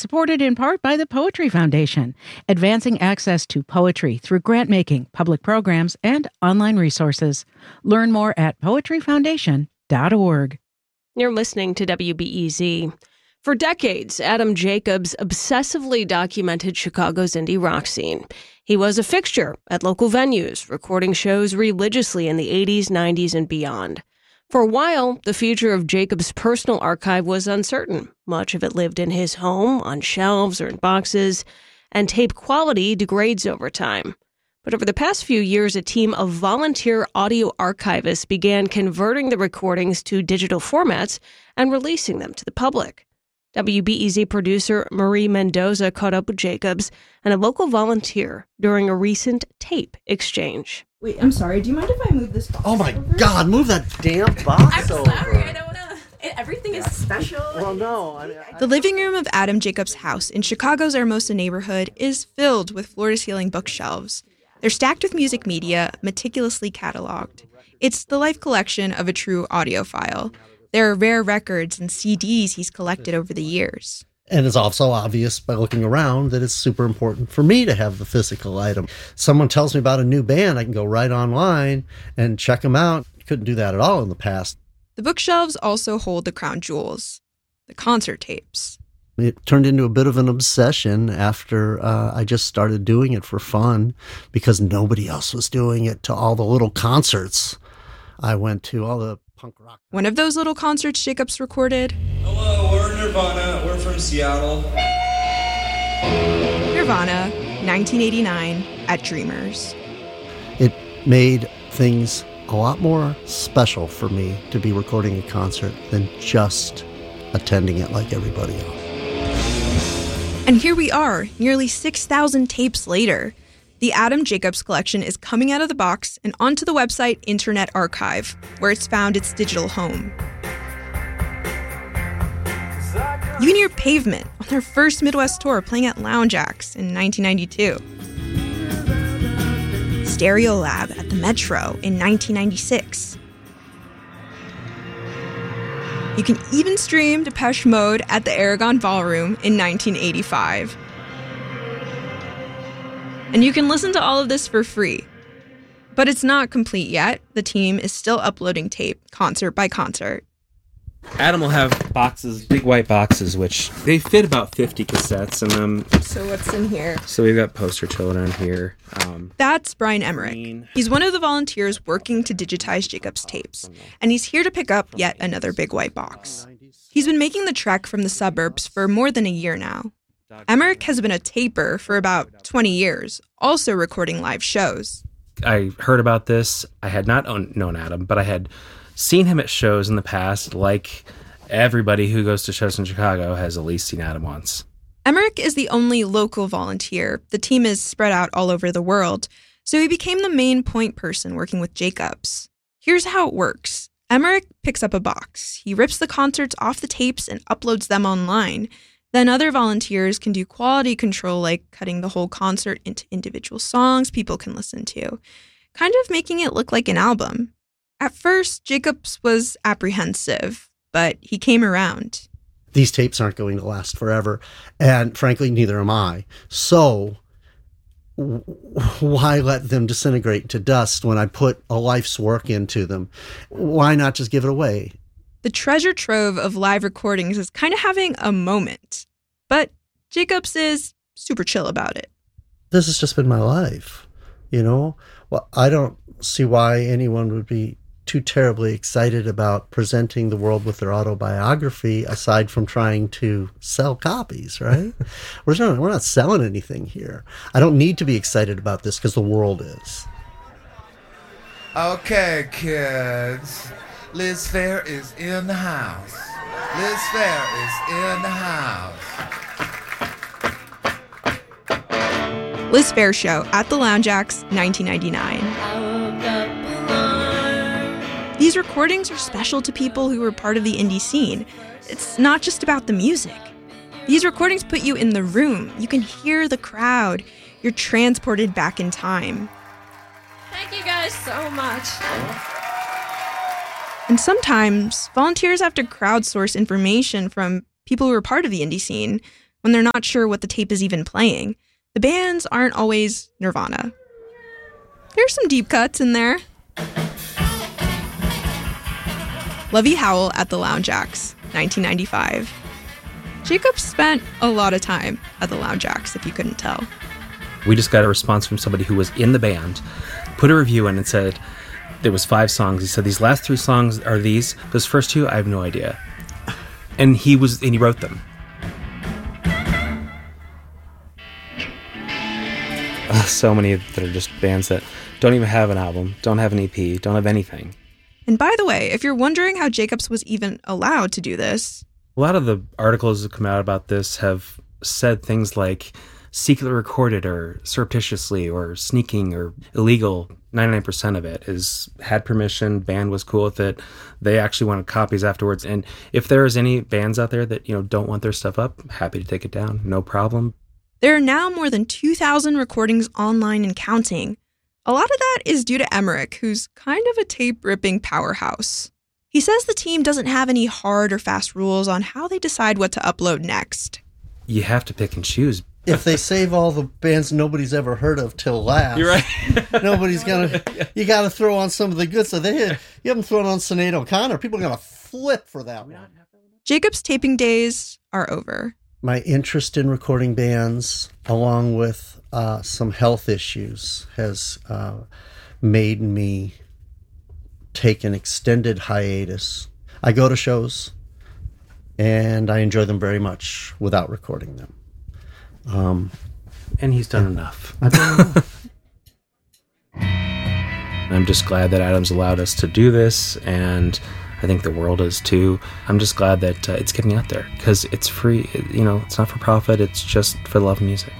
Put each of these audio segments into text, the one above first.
supported in part by the Poetry Foundation, advancing access to poetry through grant-making, public programs, and online resources. Learn more at poetryfoundation.org. You're listening to WBEZ. For decades, Adam Jacobs obsessively documented Chicago's indie rock scene. He was a fixture at local venues, recording shows religiously in the 80s, 90s, and beyond. For a while, the future of Jacobs' personal archive was uncertain. Much of it lived in his home, on shelves or in boxes, and tape quality degrades over time. But over the past few years, a team of volunteer audio archivists began converting the recordings to digital formats and releasing them to the public. WBEZ producer Marie Mendoza caught up with Jacobs and a local volunteer during a recent tape exchange. Wait, I'm sorry. Do you mind if I move this box? Oh my God, move that damn box over. I'm sorry. I don't want to. Everything is special. Well, no. The living room of Adam Jacobs' house in Chicago's Hermosa neighborhood is filled with floor-to-ceiling bookshelves. They're stacked with music media, meticulously cataloged. It's the life collection of a true audiophile. There are rare records and CDs he's collected over the years. And it's also obvious by looking around that it's super important for me to have the physical item. Someone tells me about a new band, I can go right online and check them out. Couldn't do that at all in the past. The bookshelves also hold the crown jewels, the concert tapes. It turned into a bit of an obsession after I just started doing it for fun because nobody else was doing it, to all the little concerts I went to, all the punk rock. One of those little concerts Jacobs recorded. Hello, we're Nirvana. We're from Seattle. Nirvana, 1989, at Dreamers. It made things a lot more special for me to be recording a concert than just attending it like everybody else. And here we are, nearly 6,000 tapes later. The Adam Jacobs collection is coming out of the box and onto the website Internet Archive, where it's found its digital home. You can hear Pavement on their first Midwest tour playing at Lounge Acts in 1992. Stereolab at the Metro in 1996. You can even stream Depeche Mode at the Aragon Ballroom in 1985. And you can listen to all of this for free. But it's not complete yet. The team is still uploading tape, concert by concert. Adam will have boxes, big white boxes, which they fit about 50 cassettes in them. So what's in here? So we've got Poster Children here. That's Brian Emmerich. He's one of the volunteers working to digitize Jacobs' tapes, and he's here to pick up yet another big white box. He's been making the trek from the suburbs for more than a year now. Emmerich has been a taper for about 20 years, also recording live shows. I heard about this. I had not known Adam, but I had seen him at shows in the past. Like everybody who goes to shows in Chicago has at least seen Adam once. Emmerich is the only local volunteer. The team is spread out all over the world, so he became the main point person working with Jacobs. Here's how it works. Emmerich picks up a box. He rips the concerts off the tapes and uploads them online. Then other volunteers can do quality control, like cutting the whole concert into individual songs people can listen to, kind of making it look like an album. At first, Jacobs was apprehensive, but he came around. These tapes aren't going to last forever, and frankly, neither am I. So why let them disintegrate to dust when I put a life's work into them? Why not just give it away? The treasure trove of live recordings is kind of having a moment, but Jacobs is super chill about it. This has just been my life, you know? Well, I don't see why anyone would be too terribly excited about presenting the world with their autobiography aside from trying to sell copies, right? We're not selling anything here. I don't need to be excited about this because the world is. Okay, kids. Liz Phair is in the house. Liz Phair is in the house. Liz Phair Show at the Lounge Acts, 1999. These recordings are special to people who were part of the indie scene. It's not just about the music. These recordings put you in the room. You can hear the crowd. You're transported back in time. Thank you guys so much. And sometimes, volunteers have to crowdsource information from people who are part of the indie scene, when they're not sure what the tape is even playing. The bands aren't always Nirvana. There's some deep cuts in there. Lovey Howell at the Lounge Acts, 1995. Jacob spent a lot of time at the Lounge Acts, if you couldn't tell. We just got a response from somebody who was in the band, put a review in and said, there was 5 songs. He said, these last 3 songs are these. Those first 2, I have no idea. And he wrote them. So many that are just bands that don't even have an album, don't have an EP, don't have anything. And by the way, if you're wondering how Jacobs was even allowed to do this... A lot of the articles that come out about this have said things like secretly recorded or surreptitiously or sneaking or illegal. 99% of it had permission, band was cool with it. They actually wanted copies afterwards. And if there is any bands out there that, don't want their stuff up, happy to take it down, no problem. There are now more than 2,000 recordings online and counting. A lot of that is due to Emmerich, who's kind of a tape-ripping powerhouse. He says the team doesn't have any hard or fast rules on how they decide what to upload next. You have to pick and choose. If they save all the bands nobody's ever heard of till last, you're right. Nobody's gonna. You got to throw on some of the good stuff. You haven't thrown on Sinead O'Connor. People are gonna flip for that one. Jacob's taping days are over. My interest in recording bands, along with some health issues, has made me take an extended hiatus. I go to shows, and I enjoy them very much without recording them. And he's done enough. I've done enough. I'm just glad that Adam's allowed us to do this, and I think the world is too. I'm just glad that it's getting out there, because it's free. It's not for profit. It's just for the love of music.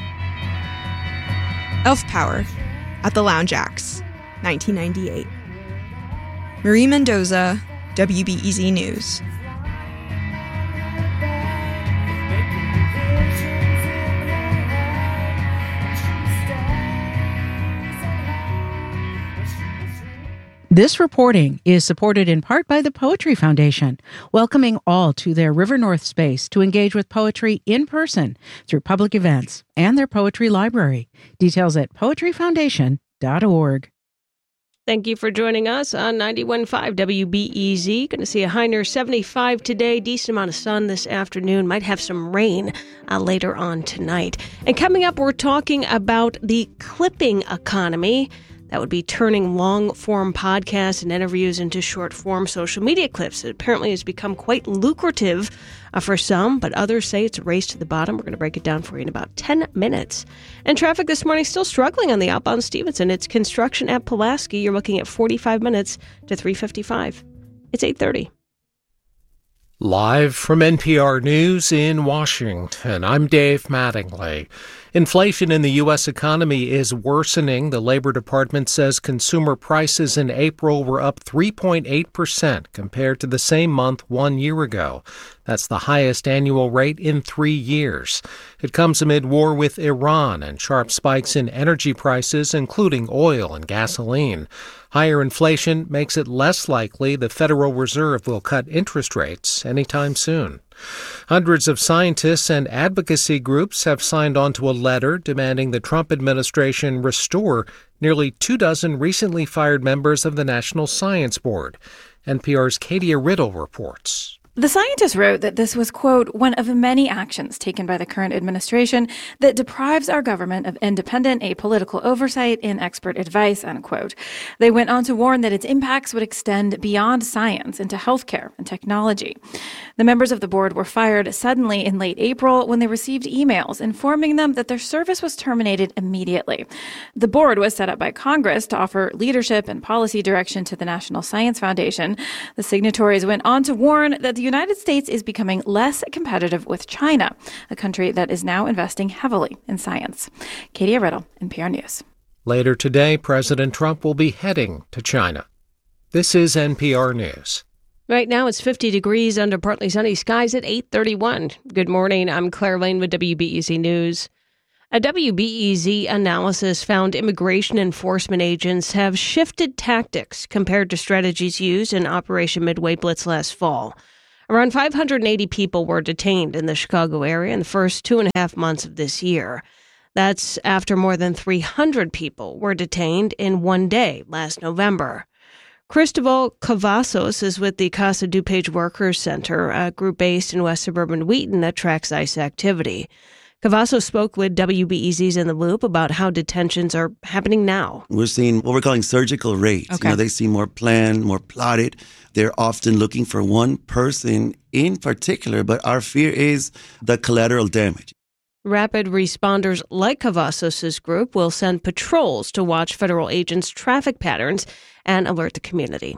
Elf Power at the Lounge Acts, 1998. Marie Mendoza, WBEZ News. This reporting is supported in part by the Poetry Foundation, welcoming all to their River North space to engage with poetry in person through public events and their poetry library. Details at poetryfoundation.org. Thank you for joining us on 91.5 WBEZ. Going to see a high near 75 today. Decent amount of sun this afternoon. Might have some rain later on tonight. And coming up, we're talking about the clipping economy. That would be turning long-form podcasts and interviews into short-form social media clips. It apparently has become quite lucrative for some, but others say it's a race to the bottom. We're going to break it down for you in about 10 minutes. And traffic this morning still struggling on the outbound Stevenson. It's construction at Pulaski. You're looking at 45 minutes to 3:55. It's 8:30. Live from NPR News in Washington, I'm Dave Mattingly. Inflation in the U.S. economy is worsening. The Labor Department says consumer prices in April were up 3.8% compared to the same month 1 year ago. That's the highest annual rate in 3 years. It comes amid war with Iran and sharp spikes in energy prices, including oil and gasoline. Higher inflation makes it less likely the Federal Reserve will cut interest rates anytime soon. Hundreds of scientists and advocacy groups have signed on to a letter demanding the Trump administration restore nearly 24 recently fired members of the National Science Board. NPR's Katia Riddle reports. The scientists wrote that this was, quote, one of many actions taken by the current administration that deprives our government of independent apolitical oversight and expert advice, unquote. They went on to warn that its impacts would extend beyond science into healthcare and technology. The members of the board were fired suddenly in late April when they received emails informing them that their service was terminated immediately. The board was set up by Congress to offer leadership and policy direction to the National Science Foundation. The signatories went on to warn that the United States is becoming less competitive with China, a country that is now investing heavily in science. Katia Riddle, NPR News. Later today, President Trump will be heading to China. This is NPR News. Right now, it's 50 degrees under partly sunny skies at 8:31. Good morning. I'm Claire Lane with WBEZ News. A WBEZ analysis found immigration enforcement agents have shifted tactics compared to strategies used in Operation Midway Blitz last fall. Around 580 people were detained in the Chicago area in the first 2.5 months of this year. That's after more than 300 people were detained in one day last November. Cristobal Cavazos is with the Casa DuPage Workers Center, a group based in west suburban Wheaton that tracks ICE activity. Cavazos spoke with WBEZ's In the Loop about how detentions are happening now. We're seeing what we're calling surgical raids. Okay. They seem more planned, more plotted. They're often looking for one person in particular, but our fear is the collateral damage. Rapid responders like Cavazos' group will send patrols to watch federal agents' traffic patterns and alert the community.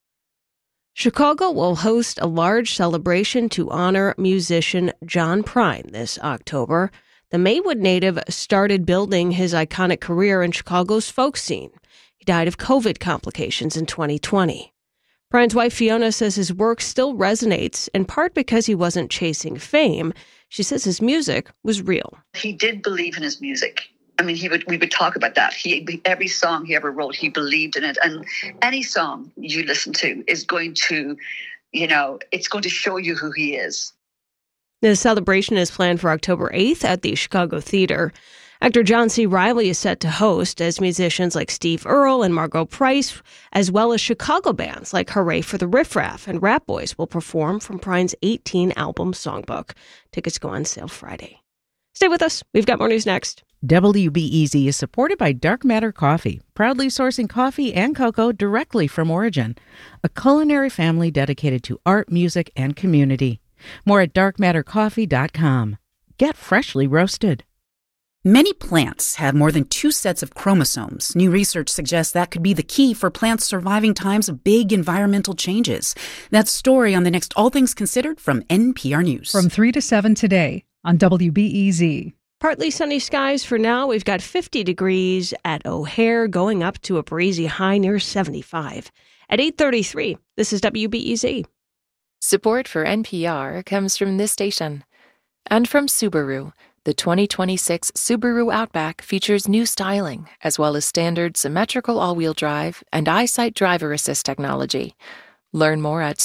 Chicago will host a large celebration to honor musician John Prine this October. The Maywood native started building his iconic career in Chicago's folk scene. He died of COVID complications in 2020. Prine's wife Fiona says his work still resonates, in part because he wasn't chasing fame. She says his music was real. He did believe in his music. I mean, we would talk about that. Every song he ever wrote, he believed in it. And any song you listen to is going to, it's going to show you who he is. The celebration is planned for October 8th at the Chicago Theater. Actor John C. Reilly is set to host, as musicians like Steve Earle and Margot Price, as well as Chicago bands like Hooray for the Riff Raff and Rap Boys will perform from Prine's 18-album songbook. Tickets go on sale Friday. Stay with us. We've got more news next. WBEZ is supported by Dark Matter Coffee, proudly sourcing coffee and cocoa directly from origin, a culinary family dedicated to art, music, and community. More at darkmattercoffee.com. Get freshly roasted. Many plants have more than 2 sets of chromosomes. New research suggests that could be the key for plants surviving times of big environmental changes. That story on the next All Things Considered from NPR News. From 3 to 7 today on WBEZ. Partly sunny skies for now. We've got 50 degrees at O'Hare, going up to a breezy high near 75. At 8:33, this is WBEZ. Support for NPR comes from this station and from Subaru. The 2026 Subaru Outback features new styling, as well as standard symmetrical all-wheel drive and EyeSight driver assist technology. Learn more at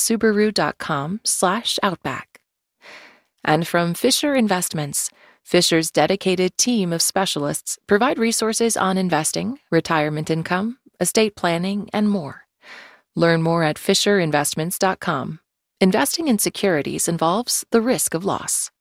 Subaru.com/Outback. And from Fisher Investments. Fisher's dedicated team of specialists provide resources on investing, retirement income, estate planning, and more. Learn more at FisherInvestments.com. Investing in securities involves the risk of loss.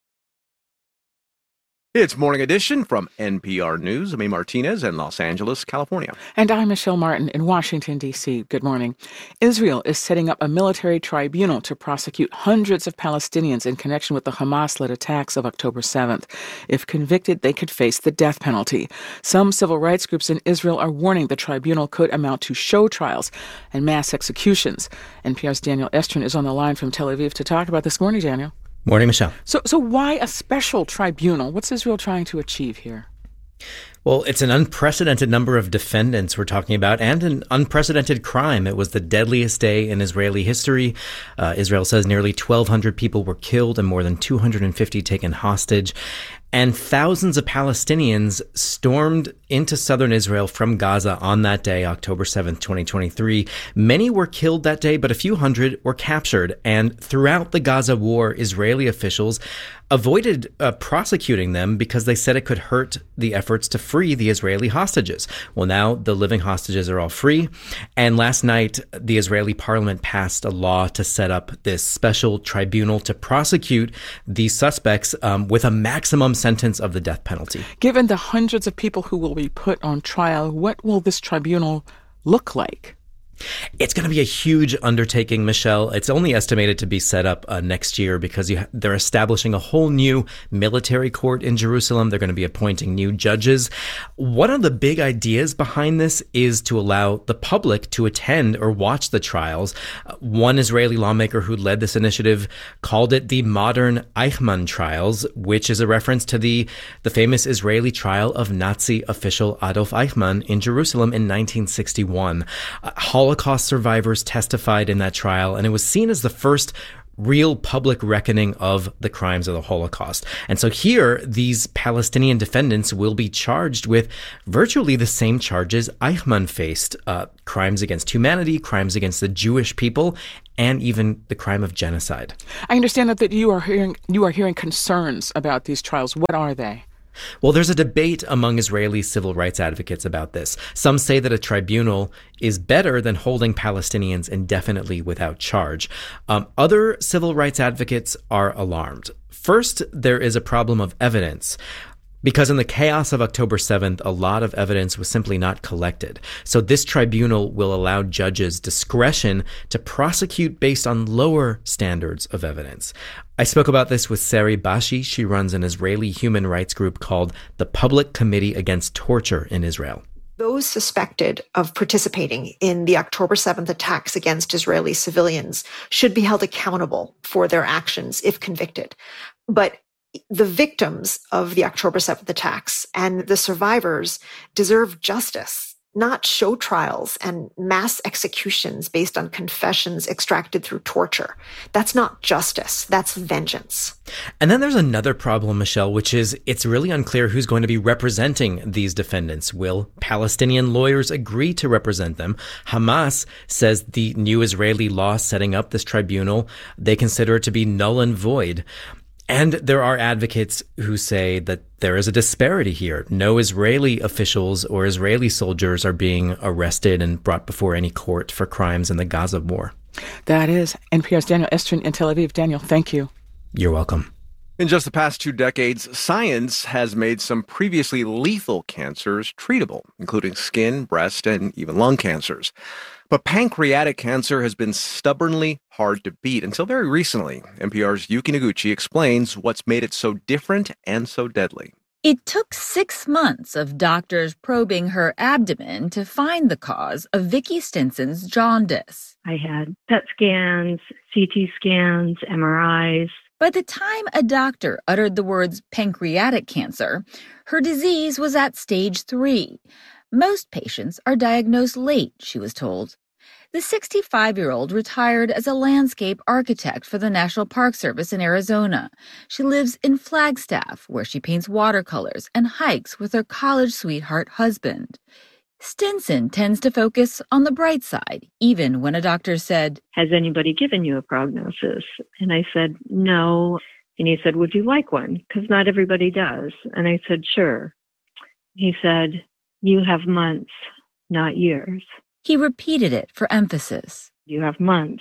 It's Morning Edition from NPR News. I'm Martinez in Los Angeles, California. And I'm Michelle Martin in Washington, D.C. Good morning. Israel is setting up a military tribunal to prosecute hundreds of Palestinians in connection with the Hamas-led attacks of October 7th. If convicted, they could face the death penalty. Some civil rights groups in Israel are warning the tribunal could amount to show trials and mass executions. NPR's Daniel Estrin is on the line from Tel Aviv to talk about this. Morning, Daniel. Morning, Michelle. So why a special tribunal? What's Israel trying to achieve here? Well, it's an unprecedented number of defendants we're talking about, and an unprecedented crime. It was the deadliest day in Israeli history. Israel says nearly 1,200 people were killed and more than 250 taken hostage. And thousands of Palestinians stormed into southern Israel from Gaza on that day, October 7th, 2023. Many were killed that day, but a few hundred were captured. And throughout the Gaza war, Israeli officials avoided prosecuting them because they said it could hurt the efforts to free the Israeli hostages. Well, now the living hostages are all free. And last night, the Israeli parliament passed a law to set up this special tribunal to prosecute these suspects with a maximum sentence of the death penalty. Given the hundreds of people who will be put on trial, what will this tribunal look like? It's going to be a huge undertaking, Michelle. It's only estimated to be set up next year because they're establishing a whole new military court in Jerusalem. They're going to be appointing new judges. One of the big ideas behind this is to allow the public to attend or watch the trials. One Israeli lawmaker who led this initiative called it the modern Eichmann trials, which is a reference to the famous Israeli trial of Nazi official Adolf Eichmann in Jerusalem in 1961. Holocaust survivors testified in that trial, and it was seen as the first real public reckoning of the crimes of the Holocaust. And so here, these Palestinian defendants will be charged with virtually the same charges Eichmann faced, crimes against humanity, crimes against the Jewish people, and even the crime of genocide. I understand that you are hearing concerns about these trials. What are they? Well, there's a debate among Israeli civil rights advocates about this. Some say that a tribunal is better than holding Palestinians indefinitely without charge. Other civil rights advocates are alarmed. First, there is a problem of evidence. Because in the chaos of October 7th, a lot of evidence was simply not collected. So this tribunal will allow judges discretion to prosecute based on lower standards of evidence. I spoke about this with Sari Bashi. She runs an Israeli human rights group called the Public Committee Against Torture in Israel. Those suspected of participating in the October 7th attacks against Israeli civilians should be held accountable for their actions if convicted. But the victims of the October 7th attacks and the survivors deserve justice, not show trials and mass executions based on confessions extracted through torture. That's not justice. That's vengeance. And then there's another problem, Michelle, which is it's really unclear who's going to be representing these defendants. Will Palestinian lawyers agree to represent them? Hamas says the new Israeli law setting up this tribunal, they consider it to be null and void. And there are advocates who say that there is a disparity here. No Israeli officials or Israeli soldiers are being arrested and brought before any court for crimes in the Gaza war. That is NPR's Daniel Estrin in Tel Aviv. Daniel, thank you. You're welcome. In just the past 2 decades, science has made some previously lethal cancers treatable, including skin, breast, and even lung cancers. But pancreatic cancer has been stubbornly hard to beat until very recently. NPR's Yuki Noguchi explains what's made it so different and so deadly. It took 6 months of doctors probing her abdomen to find the cause of Vicky Stinson's jaundice. I had PET scans, CT scans, MRIs. By the time a doctor uttered the words pancreatic cancer, her disease was at stage 3. Most patients are diagnosed late, she was told. The 65-year-old retired as a landscape architect for the National Park Service in Arizona. She lives in Flagstaff, where she paints watercolors and hikes with her college sweetheart husband. Stinson tends to focus on the bright side, even when a doctor said, "Has anybody given you a prognosis?" And I said, "No." And he said, "Would you like one? Because not everybody does." And I said, "Sure." He said, "You have months, not years." He repeated it for emphasis. "You have months,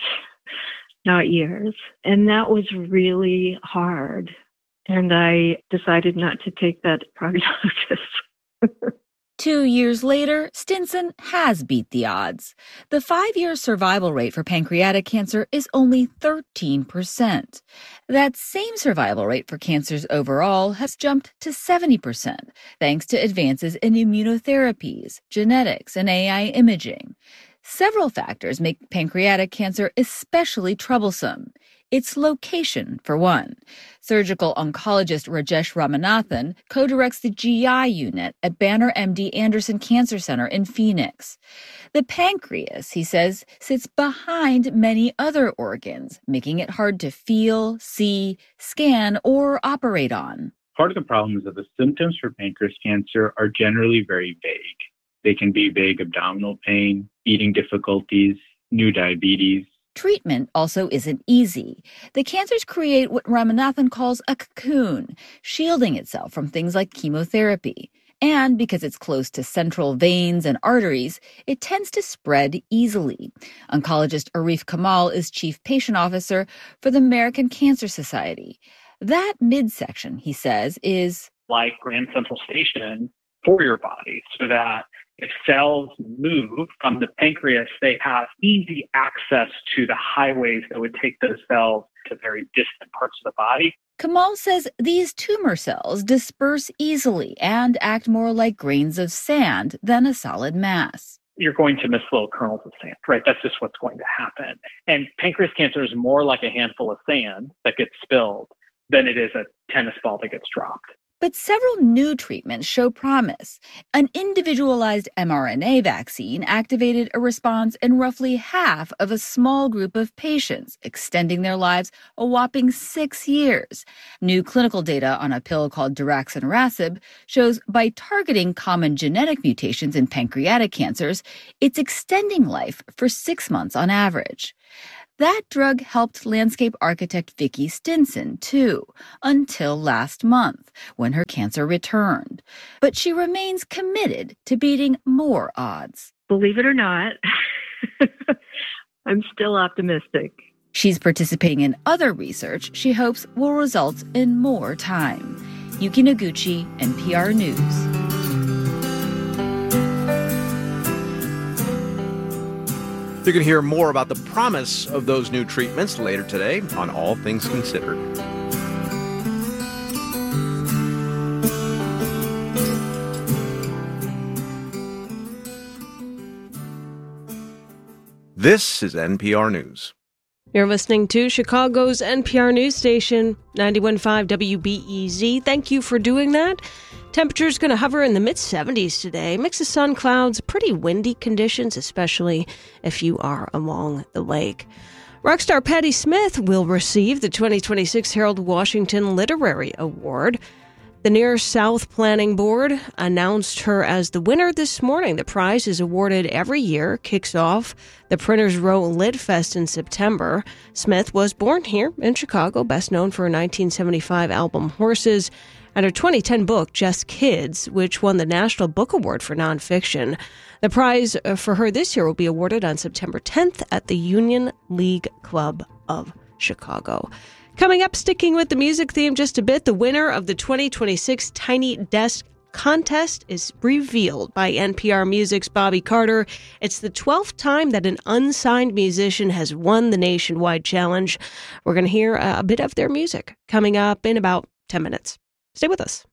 not years." And that was really hard. And I decided not to take that prognosis. 2 years later, Stinson has beat the odds. The 5-year survival rate for pancreatic cancer is only 13%. That same survival rate for cancers overall has jumped to 70%, thanks to advances in immunotherapies, genetics, and AI imaging. Several factors make pancreatic cancer especially troublesome. Its location, for one. Surgical oncologist Rajesh Ramanathan co-directs the GI unit at Banner MD Anderson Cancer Center in Phoenix. The pancreas, he says, sits behind many other organs, making it hard to feel, see, scan, or operate on. Part of the problem is that the symptoms for pancreas cancer are generally very vague. They can be vague abdominal pain, eating difficulties, new diabetes. Treatment also isn't easy. The cancers create what Ramanathan calls a cocoon, shielding itself from things like chemotherapy. And because it's close to central veins and arteries, it tends to spread easily. Oncologist Arif Kamal is chief patient officer for the American Cancer Society. That midsection, he says, is like Grand Central Station for your body, so that if cells move from the pancreas, they have easy access to the highways that would take those cells to very distant parts of the body. Kamal says these tumor cells disperse easily and act more like grains of sand than a solid mass. You're going to miss little kernels of sand, right? That's just what's going to happen. And pancreas cancer is more like a handful of sand that gets spilled than it is a tennis ball that gets dropped. But several new treatments show promise. An individualized mRNA vaccine activated a response in roughly half of a small group of patients, extending their lives a whopping 6 years. New clinical data on a pill called daraxonrasib shows by targeting common genetic mutations in pancreatic cancers, it's extending life for 6 months on average. That drug helped landscape architect Vicki Stinson, too, until last month, when her cancer returned. But she remains committed to beating more odds. Believe it or not, I'm still optimistic. She's participating in other research she hopes will result in more time. Yuki Noguchi, NPR News. You can hear more about the promise of those new treatments later today on All Things Considered. This is NPR News. You're listening to Chicago's NPR news station, 91.5 WBEZ. Thank you for doing that. Temperature's going to hover in the mid-70s today. Mix of sun, clouds, pretty windy conditions, especially if you are along the lake. Rock star Patti Smith will receive the 2026 Harold Washington Literary Award. The Near South Planning Board announced her as the winner this morning. The prize is awarded every year, kicks off the Printers Row Lit Fest in September. Smith was born here in Chicago, best known for her 1975 album Horses and her 2010 book Just Kids, which won the National Book Award for nonfiction. The prize for her this year will be awarded on September 10th at the Union League Club of Chicago. Coming up, sticking with the music theme just a bit, the winner of the 2026 Tiny Desk Contest is revealed by NPR Music's Bobby Carter. It's the 12th time that an unsigned musician has won the nationwide challenge. We're going to hear a bit of their music coming up in about 10 minutes. Stay with us.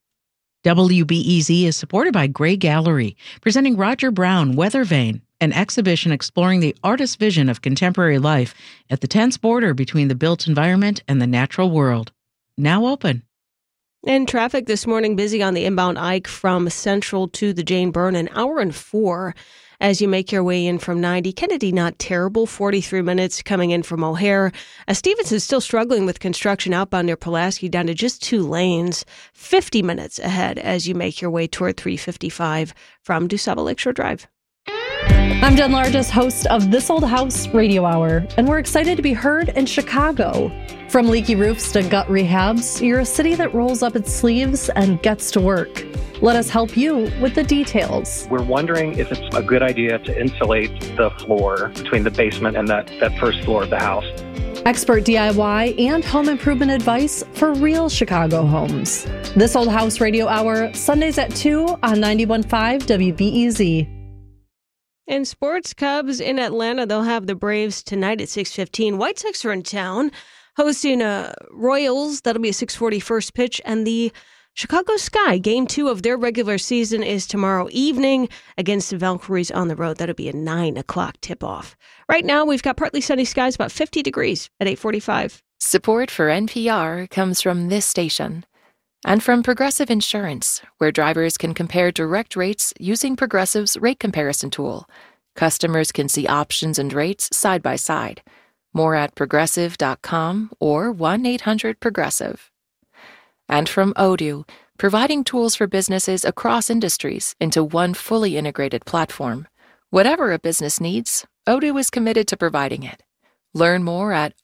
WBEZ is supported by Gray Gallery, presenting Roger Brown, Weather Vane, an exhibition exploring the artist's vision of contemporary life at the tense border between the built environment and the natural world. Now open. In traffic this morning, busy on the inbound Ike from Central to the Jane Byrne, an hour and 4 as you make your way in from 90. Kennedy, not terrible, 43 minutes coming in from O'Hare. Stevens is still struggling with construction outbound near Pulaski, down to just 2 lanes. 50 minutes ahead as you make your way toward 355 from DuSable Lakeshore Drive. I'm Jen Largess, host of This Old House Radio Hour, and we're excited to be heard in Chicago. From leaky roofs to gut rehabs, you're a city that rolls up its sleeves and gets to work. Let us help you with the details. We're wondering if it's a good idea to insulate the floor between the basement and that first floor of the house. Expert DIY and home improvement advice for real Chicago homes. This Old House Radio Hour, Sundays at 2 on 91.5 WBEZ. In sports, Cubs in Atlanta, they'll have the Braves tonight at 6:15. White Sox are in town hosting Royals. That'll be a 6:40 first pitch. And the Chicago Sky, Game 2 of their regular season, is tomorrow evening against the Valkyries on the road. That'll be a 9 o'clock tip-off. Right now, we've got partly sunny skies, about 50 degrees at 8:45. Support for NPR comes from this station and from Progressive Insurance, where drivers can compare direct rates using Progressive's rate comparison tool. Customers can see options and rates side by side. More at progressive.com or 1-800-PROGRESSIVE. And from Odoo, providing tools for businesses across industries into one fully integrated platform. Whatever a business needs, Odoo is committed to providing it. Learn more at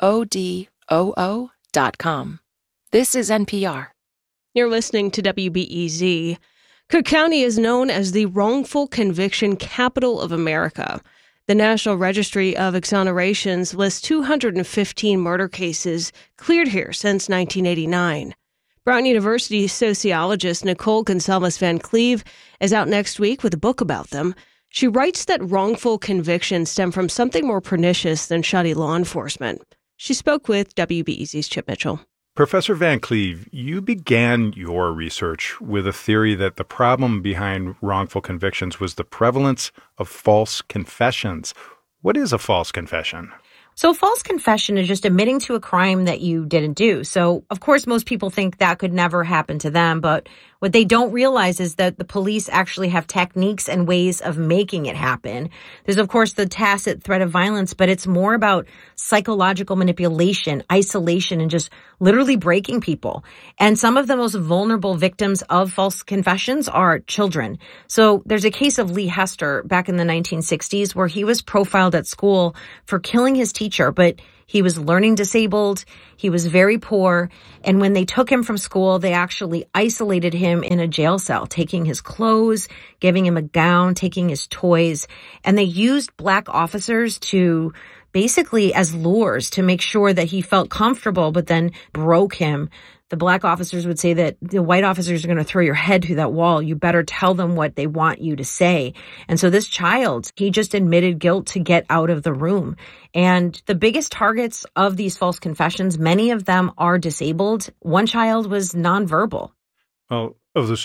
odoo.com. This is NPR. You're listening to WBEZ. Cook County is known as the wrongful conviction capital of America. The National Registry of Exonerations lists 215 murder cases cleared here since 1989. Brown University sociologist Nicole Gonsalves Van Cleve is out next week with a book about them. She writes that wrongful convictions stem from something more pernicious than shoddy law enforcement. She spoke with WBEZ's Chip Mitchell. Professor Van Cleve, you began your research with a theory that the problem behind wrongful convictions was the prevalence of false confessions. What is a false confession? So false confession is just admitting to a crime that you didn't do. So, of course, most people think that could never happen to them. But what they don't realize is that the police actually have techniques and ways of making it happen. There's, of course, the tacit threat of violence, but it's more about psychological manipulation, isolation, and just literally breaking people. And some of the most vulnerable victims of false confessions are children. So there's a case of Lee Hester back in the 1960s where he was profiled at school for killing his teacher, but he was learning disabled. He was very poor. And when they took him from school, they actually isolated him in a jail cell, taking his clothes, giving him a gown, taking his toys. And they used black officers to basically as lures to make sure that he felt comfortable, but then broke him. The black officers would say that the white officers are going to throw your head through that wall. You better tell them what they want you to say. And so this child, he just admitted guilt to get out of the room. And the biggest targets of these false confessions, many of them are disabled. One child was nonverbal. Well, of those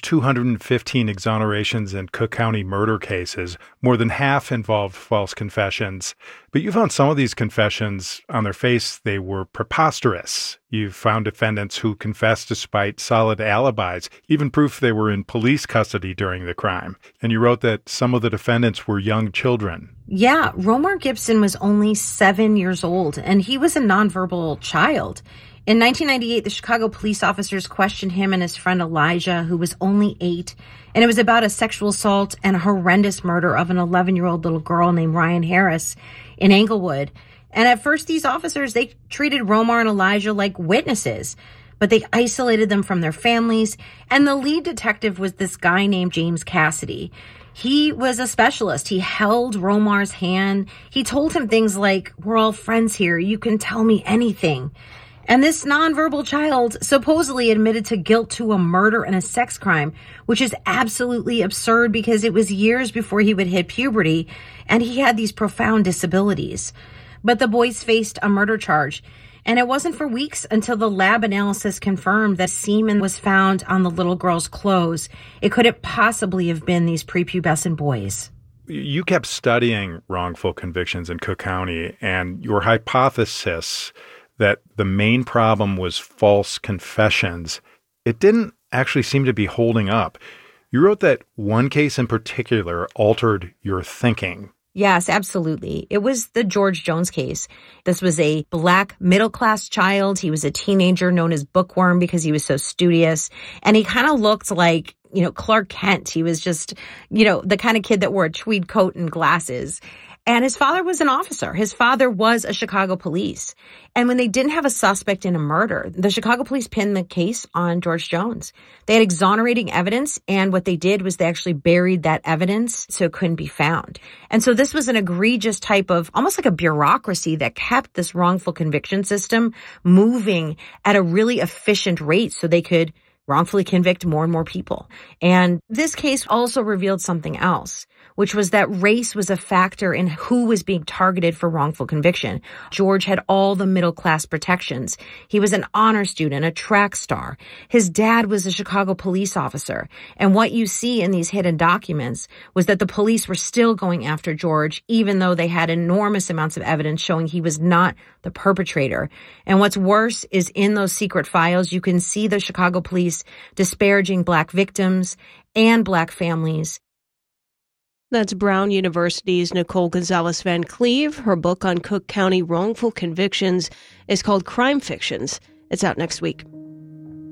215 exonerations in Cook County murder cases, more than half involved false confessions. But you found some of these confessions, on their face, they were preposterous. You found defendants who confessed despite solid alibis, even proof they were in police custody during the crime. And you wrote that some of the defendants were young children. Yeah, Romar Gibson was only 7 years old, and he was a nonverbal child. In 1998, the Chicago police officers questioned him and his friend Elijah, who was only 8, and it was about a sexual assault and a horrendous murder of an 11-year-old little girl named Ryan Harris in Englewood. And at first, these officers, they treated Romar and Elijah like witnesses, but they isolated them from their families. And the lead detective was this guy named James Cassidy. He was a specialist. He held Romar's hand. He told him things like, "We're all friends here. You can tell me anything." And this nonverbal child supposedly admitted to guilt to a murder and a sex crime, which is absolutely absurd because it was years before he would hit puberty and he had these profound disabilities. But the boys faced a murder charge, and it wasn't for weeks until the lab analysis confirmed that semen was found on the little girl's clothes. It couldn't possibly have been these prepubescent boys. You kept studying wrongful convictions in Cook County, and your hypothesis that the main problem was false confessions, it didn't actually seem to be holding up. You wrote that one case in particular altered your thinking. Yes, absolutely. It was the George Jones case. This was a black middle-class child. He was a teenager known as Bookworm because he was so studious. And he kind of looked like, Clark Kent. He was just, the kind of kid that wore a tweed coat and glasses. And his father was an officer. His father was a Chicago police. And when they didn't have a suspect in a murder, the Chicago police pinned the case on George Jones. They had exonerating evidence, and what they did was they actually buried that evidence so it couldn't be found. And so this was an egregious type of, almost like a bureaucracy that kept this wrongful conviction system moving at a really efficient rate so they could wrongfully convict more and more people. And this case also revealed something else, which was that race was a factor in who was being targeted for wrongful conviction. George had all the middle-class protections. He was an honor student, a track star. His dad was a Chicago police officer. And what you see in these hidden documents was that the police were still going after George, even though they had enormous amounts of evidence showing he was not the perpetrator. And what's worse is in those secret files, you can see the Chicago police disparaging Black victims and Black families. That's Brown University's Nicole Gonzalez Van Cleve. Her book on Cook County wrongful convictions is called Crime Fictions. It's out next week.